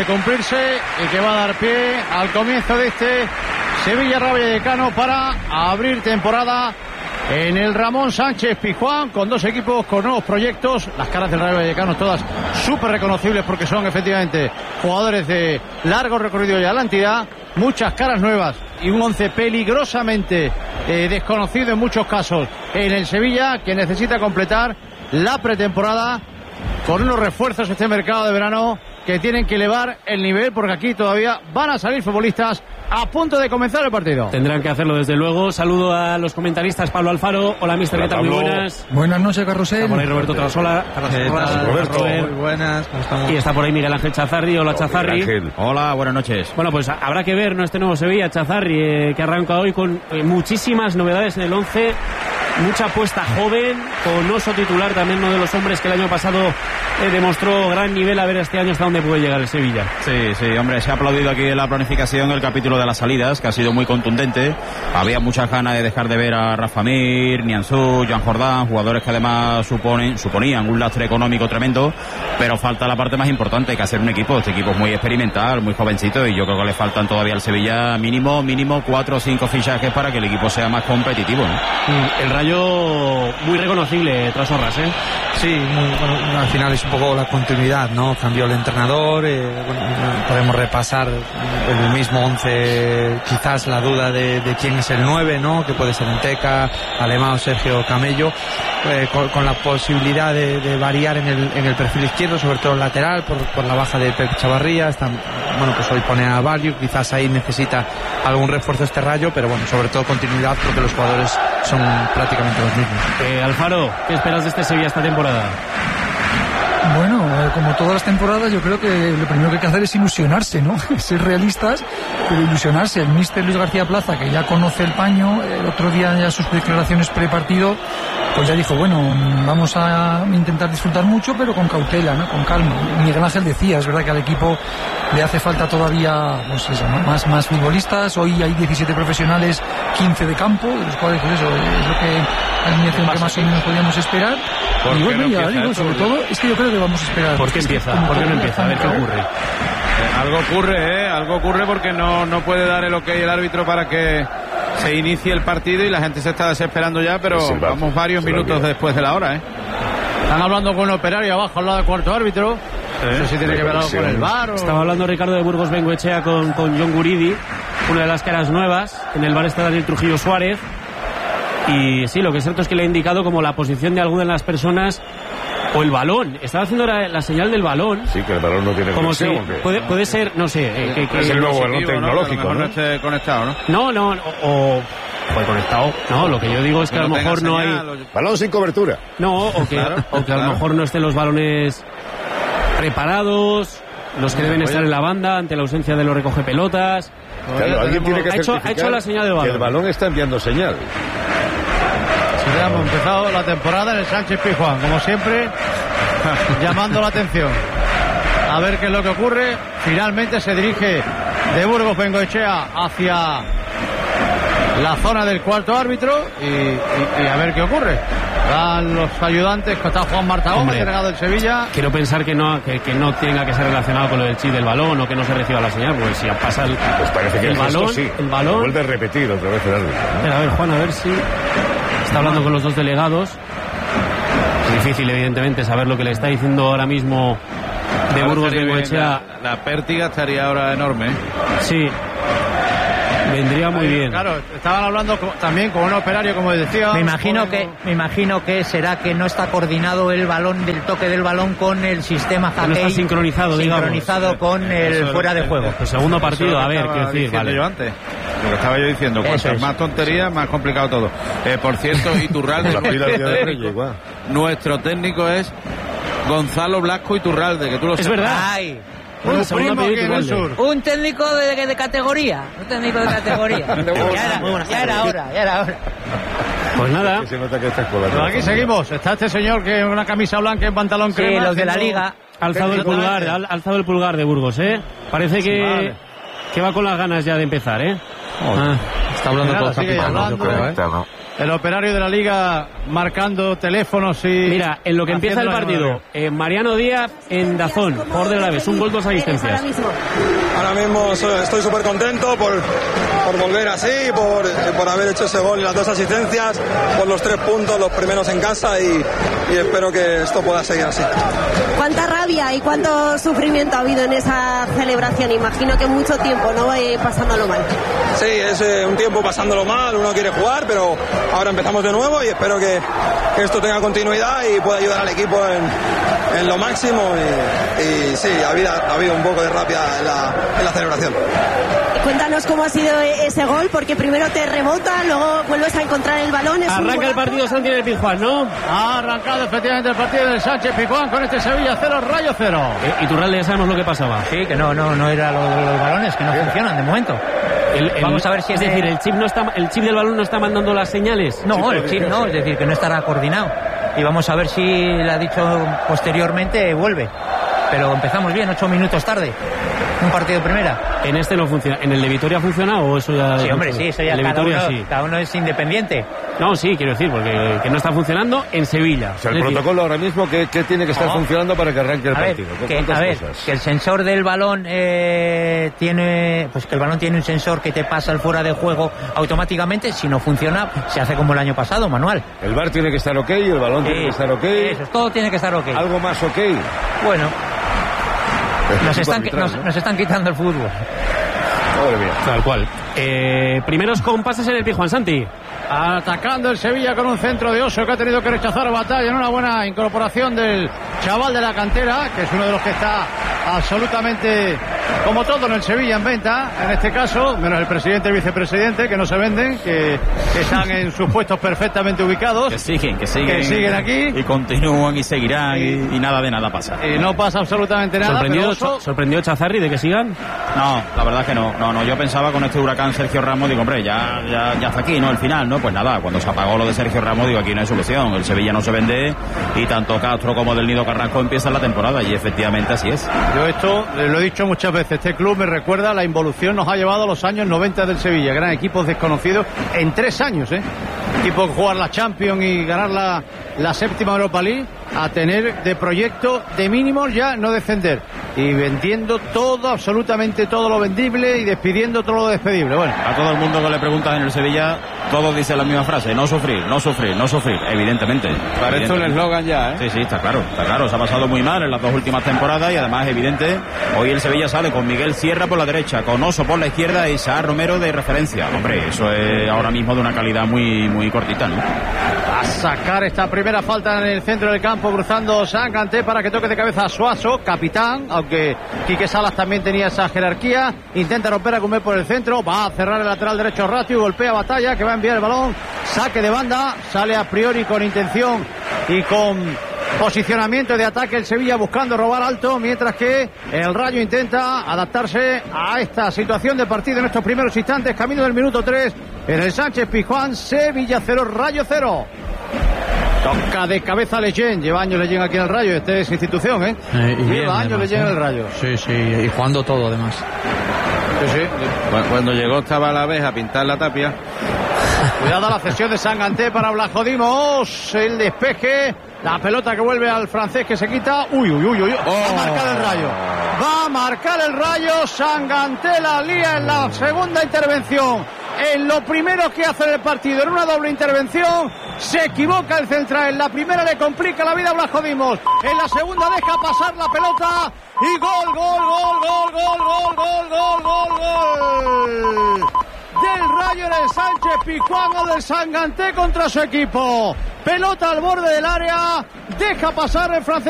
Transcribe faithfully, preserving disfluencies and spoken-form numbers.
de cumplirse y que va a dar pie al comienzo de este Sevilla Rayo Vallecano para abrir temporada en el Ramón Sánchez Pizjuán, con dos equipos con nuevos proyectos. Las caras del Rayo Vallecano todas súper reconocibles porque son efectivamente jugadores de largo recorrido y a la entidad. Muchas caras nuevas y un once peligrosamente eh, desconocido en muchos casos en el Sevilla, que necesita completar la pretemporada con unos refuerzos este mercado de verano que tienen que elevar el nivel, porque aquí todavía van a salir futbolistas a punto de comenzar el partido. Tendrán que hacerlo desde luego. Saludo a los comentaristas. Pablo Alfaro. Hola, mister, ¿qué tal? Muy buenas. Buenas noches, Carrusel. Está por ahí Roberto Trasola. Roberto, Robert. muy buenas. ¿Cómo estamos? Y está por ahí Miguel Ángel Chazarri. Hola, Chazarri. Hola, buenas noches. Bueno, pues habrá que ver, ¿no?, este nuevo Sevilla, Chazarri, eh, que arranca hoy con eh, muchísimas novedades en el once. Mucha apuesta joven, con Oso titular, también uno de los hombres que el año pasado eh, demostró gran nivel. A ver este año hasta dónde puede llegar el Sevilla. Sí, sí, hombre, se ha aplaudido aquí en la planificación el capítulo de las salidas, que ha sido muy contundente. Había muchas ganas de dejar de ver a Rafa Mir, Nianzú, Joan Jordán, jugadores que además suponen, suponían un lastre económico tremendo, pero falta la parte más importante, que hacer un equipo. Este equipo es muy experimental, muy jovencito, y yo creo que le faltan todavía al Sevilla mínimo, mínimo cuatro o cinco fichajes para que el equipo sea más competitivo, ¿no? El Rayo muy reconocible tras Orras, ¿eh? Sí, muy, bueno, al final es un poco la continuidad, ¿no? Cambió el entrenador, eh, bueno, podemos repasar el mismo once, quizás la duda de, de quién es el nueve, ¿no? Que puede ser Enteca, Alemán o Sergio Camello, eh, con, con la posibilidad de, de variar en el, en el perfil izquierdo, sobre todo el lateral, por, por la baja de Pep Chavarría. Está, bueno, pues hoy pone a Barrio, quizás ahí necesita algún refuerzo este Rayo, pero bueno, sobre todo continuidad porque los jugadores son prácticamente los mismos. Eh, Alfaro, ¿qué esperas de este Sevilla esta temporada? Bueno, eh, como todas las temporadas, yo creo que lo primero que hay que hacer es ilusionarse, ¿no? Ser realistas, pero ilusionarse. El míster Luis García Plaza, que ya conoce el paño, el otro día ya sus declaraciones prepartido, pues ya dijo, bueno, vamos a intentar disfrutar mucho, pero con cautela, ¿no? Con calma. Miguel Ángel decía, es verdad que al equipo le hace falta todavía, pues eso, ¿no? más, más futbolistas. Hoy hay diecisiete profesionales, quince de campo, de los cuales, pues eso, es lo que alineación que más o menos podíamos esperar. Y bueno, ya digo, sobre todo, es que yo creo que vamos a esperar. ¿Por qué empieza? ¿Por qué no empieza? A ver qué ocurre. Eh, algo ocurre, ¿eh? Algo ocurre porque no, no puede dar el ok el árbitro para que se inicie el partido y la gente se está desesperando ya, pero sí, vamos varios minutos después de la hora, ¿eh? Están hablando con un operario abajo al lado del cuarto árbitro. No sé si tiene que ver algo con el V A R o... Estaba hablando Ricardo de Burgos Bengoechea con, con John Guridi, una de las caras nuevas. En el V A R está Daniel Trujillo Suárez. Y sí, lo que es cierto es que le ha indicado como la posición de alguna de las personas o el balón. Estaba haciendo la, la señal del balón. Sí, que el balón no tiene como si, conexión. puede, puede ser, no sé. Eh, que, que, es el nuevo balón ¿no? tecnológico, Que a lo mejor ¿no? no esté conectado, ¿no? No, no, o... o pues conectado. No, lo que yo digo es que, que a lo no mejor no señal, hay... O... Balón sin cobertura. No, o que, claro, o que claro. a lo mejor no estén los balones preparados, los que deben estar en la banda ante la ausencia de los recoge pelotas. Claro, alguien tiene que ha hecho, ha hecho la señal del balón. Que el balón está enviando señal. Sí, ya hemos empezado la temporada en el Sánchez Pizjuán, como siempre, llamando la atención. A ver qué es lo que ocurre. Finalmente se dirige de Burgos Bengoechea hacia la zona del cuarto árbitro y, y, y a ver qué ocurre. Van los ayudantes, que está Juan Marta Gómez, delegado del Sevilla. Quiero pensar que no, que, que no tenga que ser relacionado con lo del chip del balón o que no se reciba la señal, porque si pasa el, pues parece que el, el balón, sí. el balón. Vuelve a repetir otra vez el árbitro, ¿no? Pero a ver, Juan, a ver si está hablando con los dos delegados. Es difícil, evidentemente, saber lo que le está diciendo ahora mismo de Burgos de Bengoechea. La, la pértiga estaría ahora enorme, ¿eh? Sí. Vendría muy bien. Claro, estaban hablando con, también con un operario, como decía. Me imagino que me imagino que será que no está coordinado el balón del toque del balón con el sistema Hackey. No está sincronizado, sincronizado digamos. con el eso fuera de juego. El segundo partido, a ver, quiero decir, vale. Yo antes. Lo que estaba yo diciendo, cuantas más tonterías, más complicado todo. Eh, por cierto, Iturralde, nuestro, nuestro técnico es Gonzalo Blasco Iturralde, que tú lo sabes. Es verdad. Ay. Un, primo que en el sur. Un técnico de, de categoría. Un técnico de categoría. ya era, ya era hora, ya era hora. Pues nada. Que se nota que está escolar. Pero aquí seguimos. Está este señor que en una camisa blanca y en pantalón crema. Sí, los de la liga. Ha alzado el pulgar, ha alzado el pulgar de Burgos, ¿eh? Parece que, sí, vale. que va con las ganas ya de empezar, ¿eh? Oh, ah. Está hablando todo el capitán, yo creo, ¿eh? El operario de la Liga marcando teléfonos y... Mira, en lo que empieza el partido, eh, Mariano Díaz en Dazón, jugador del Alavés, un gol, dos asistencias. Ahora mismo estoy súper contento por, por volver así, por, por haber hecho ese gol y las dos asistencias, por los tres puntos, los primeros en casa y, y espero que esto pueda seguir así. ¿Cuánta rabia y cuánto sufrimiento ha habido en esa celebración? Imagino que mucho tiempo, ¿no? Eh, pasándolo mal. Sí, es eh, un tiempo pasándolo mal, uno quiere jugar, pero ahora empezamos de nuevo y espero que, que esto tenga continuidad y pueda ayudar al equipo en, en lo máximo y, y sí, ha habido, ha habido un poco de rabia en la, en la celebración. Cuéntanos cómo ha sido ese gol, porque primero te rebota, luego vuelves a encontrar el balón. Es Arranca el partido Santi en el Pizjuán, ¿no? Ha arrancado efectivamente el partido del Sánchez Pizjuán con este Sevilla cero, Rayo cero. Eh, y Turralde, ya sabemos lo que pasaba. Sí, que no, no, no era lo de los balones, que no funcionan de momento. El, el, Vamos a ver si es es decir, de... el chip no está, el chip del balón no está mandando las señales. No, el chip no, es decir, que no estará coordinado. Y vamos a ver si le ha dicho posteriormente vuelve. Pero empezamos bien, ocho minutos tarde. Un partido de primera. En este no funciona. ¿En el de Vitoria funciona o eso ya...? Sí, hombre, sí, eso ya el de cada, Vitoria, uno, sí. cada uno es independiente. No, sí, quiero decir, porque que no está funcionando en Sevilla. O sea, el es protocolo decir, ahora mismo, ¿qué, qué tiene que estar no. funcionando para que arranque el a ver, partido? que, a ver, que el sensor del balón eh, tiene... Pues que el balón tiene un sensor que te pasa el fuera de juego automáticamente. Si no funciona, se hace como el año pasado, manual. El V A R tiene que estar ok, el balón Sí, tiene que estar ok. Eso, todo tiene que estar ok. Algo más ok. Bueno, nos están, arbitral, nos, ¿no? nos están quitando el fútbol. Madre mía. Tal cual. Eh, primeros compases en el Pizjuán, Santi. Atacando el Sevilla con un centro de Oso que ha tenido que rechazar batalla en una buena incorporación del chaval de la cantera, que es uno de los que está absolutamente, como todo en el Sevilla, en venta, en este caso, menos el presidente y vicepresidente, que no se venden, que, que están en sus puestos perfectamente ubicados. Que siguen, que siguen. Que siguen aquí. Y continúan y seguirán y, y nada de nada pasa. Y no pasa absolutamente nada. ¿Sorprendido, pero Oso... ¿Sorprendió Chazarri de que sigan? No, la verdad que no, no, no, yo pensaba con este huracán Sergio Ramos, digo, hombre, ya, ya, ya está aquí, ¿no? El final, ¿no? Pues nada, cuando se apagó lo de Sergio Ramos, digo, aquí no hay solución, el Sevilla no se vende y tanto Castro como del Nido Carrasco empiezan la temporada y efectivamente así es. Yo esto eh, lo he dicho muchas veces, este club me recuerda la involución nos ha llevado a los años noventa del Sevilla, gran equipos desconocidos en tres años, ¿eh? Equipo que jugar la Champions y ganar la, la séptima Europa League, a tener de proyecto de mínimos ya no descender y vendiendo todo, absolutamente todo lo vendible y despidiendo todo lo despedible. Bueno, a todo el mundo que le preguntan en el Sevilla, todos dicen la misma frase: no sufrir, no sufrir, no sufrir, evidentemente. Parece evidentemente. un eslogan ya, ¿eh? Sí, sí, está claro, está claro, se ha pasado muy mal en las dos últimas temporadas y además evidente, hoy el Sevilla sale con Miguel Sierra por la derecha, con Oso por la izquierda y Isaac Romero de referencia. Hombre, eso es ahora mismo de una calidad muy, muy cortita, ¿no? A sacar esta primera falta en el centro del campo, cruzando Sanganté para que toque de cabeza a Suazo, capitán, aunque Quique Salas también tenía esa jerarquía. Intenta romper a Comer por el centro, va a cerrar el lateral derecho Ratio, golpea Batalla, que va a enviar el balón, saque de banda, sale a priori con intención y con posicionamiento de ataque el Sevilla buscando robar alto, mientras que el Rayo intenta adaptarse a esta situación de partido en estos primeros instantes, camino del minuto tres en el Sánchez Pizjuán. Sevilla cero, Rayo cero. Toca de cabeza Leyen, lleva años Leyen aquí en el Rayo, esta es institución, ¿eh? eh y lleva bien, años además, Leyen ¿eh? en el Rayo. Sí, sí, y jugando todo además. Sí, sí. Cuando llegó estaba a la vez a pintar la tapia. Cuidado la cesión de Sanganté para Blajodimos, el despeje, la pelota que vuelve al francés que se quita. Uy, uy, uy, uy. Va a marcar el Rayo. Va a marcar el Rayo. Sanganté la lía en la segunda intervención. En lo primero que hace en el partido, en una doble intervención, se equivoca el central. En la primera le complica la vida a Blajodimos. En la segunda deja pasar la pelota y gol, gol, gol, gol, gol, gol, gol, gol, gol, gol. Del Rayo en el Sánchez Pizjuán o del Sanganté contra su equipo. Pelota al borde del área, deja pasar el francés.